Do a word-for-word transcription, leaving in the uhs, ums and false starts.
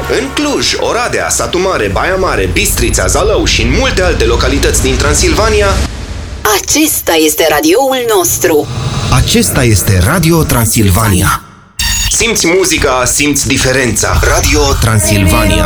În Cluj, Oradea, Satu Mare, Baia Mare, Bistrița, Zalău și în multe alte localități din Transilvania, acesta este radioul nostru. Acesta este Radio Transilvania. simți muzica, simți diferența. Radio Transilvania.